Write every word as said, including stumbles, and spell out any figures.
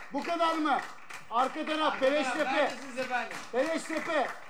Bu kadar mı? Arka taraf Beleştepe. Neredesiniz efendim? Beleştepe.